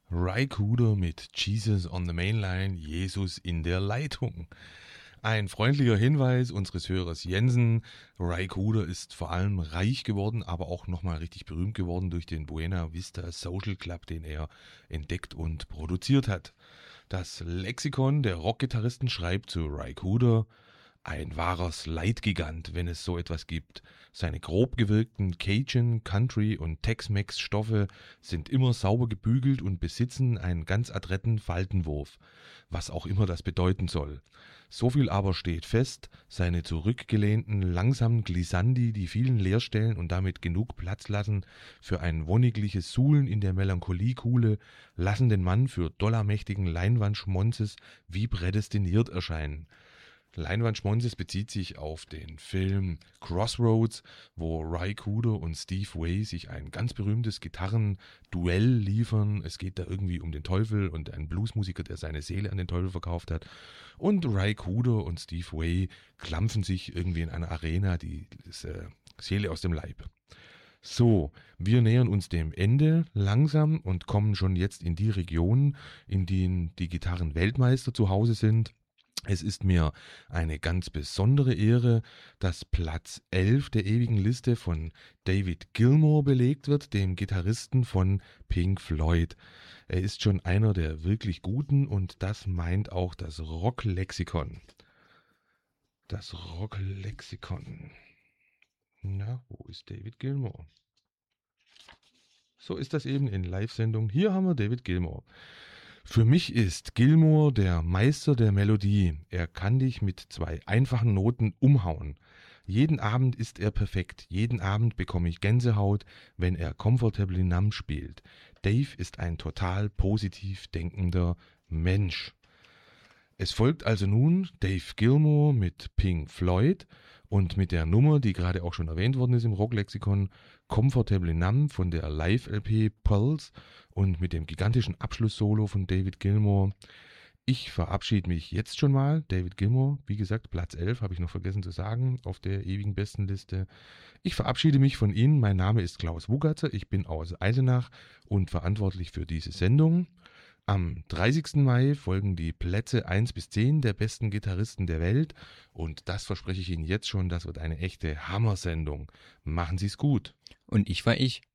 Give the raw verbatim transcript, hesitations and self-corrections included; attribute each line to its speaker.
Speaker 1: Ry Cooder mit Jesus on the Mainline, Jesus in der Leitung. Ein freundlicher Hinweis unseres Hörers Jensen. Ry Cooder ist vor allem reich geworden, aber auch nochmal richtig berühmt geworden durch den Buena Vista Social Club, den er entdeckt und produziert hat. Das Lexikon der Rockgitarristen schreibt zu Ry Cooder: ein wahrer Slide-Gigant, wenn es so etwas gibt. Seine grob gewirkten Cajun, Country und Tex-Mex-Stoffe sind immer sauber gebügelt und besitzen einen ganz adretten Faltenwurf, was auch immer das bedeuten soll. So viel aber steht fest: seine zurückgelehnten, langsamen Glissandi, die vielen Leerstellen und damit genug Platz lassen für ein wonnigliches Suhlen in der Melancholiekuhle, lassen den Mann für dollarmächtigen Leinwandschmonzes wie prädestiniert erscheinen. Leinwandschmonzes bezieht sich auf den Film Crossroads, wo Ry Cooder und Steve Vai sich ein ganz berühmtes Gitarrenduell liefern. Es geht da irgendwie um den Teufel und einen Bluesmusiker, der seine Seele an den Teufel verkauft hat. Und Ry Cooder und Steve Vai klampfen sich irgendwie in einer Arena die äh, Seele aus dem Leib. So, wir nähern uns dem Ende langsam und kommen schon jetzt in die Region, in denen die Gitarrenweltmeister zu Hause sind. Es ist mir eine ganz besondere Ehre, dass Platz elf der ewigen Liste von David Gilmour belegt wird, dem Gitarristen von Pink Floyd. Er ist schon einer der wirklich Guten und das meint auch das Rocklexikon. Das Rocklexikon. Na, wo ist David Gilmour? So ist das eben in Live-Sendung. Hier haben wir David Gilmour. Für mich ist Gilmour der Meister der Melodie. Er kann dich mit zwei einfachen Noten umhauen. Jeden Abend ist er perfekt. Jeden Abend bekomme ich Gänsehaut, wenn er Comfortably Numb spielt. Dave ist ein total positiv denkender Mensch. Es folgt also nun Dave Gilmour mit Pink Floyd und mit der Nummer, die gerade auch schon erwähnt worden ist im Rocklexikon, Comfortably Numb von der Live-L P Pulse und mit dem gigantischen Abschlusssolo von David Gilmour. Ich verabschiede mich jetzt schon mal. David Gilmour, wie gesagt, Platz elf, habe ich noch vergessen zu sagen, auf der ewigen Bestenliste. Ich verabschiede mich von Ihnen. Mein Name ist Klaus Wugatzer. Ich bin aus Eisenach und verantwortlich für diese Sendung. Am dreißigsten Mai folgen die Plätze eins bis zehn der besten Gitarristen der Welt und das verspreche ich Ihnen jetzt schon, das wird eine echte Hammersendung. Machen Sie es gut.
Speaker 2: Und ich war ich.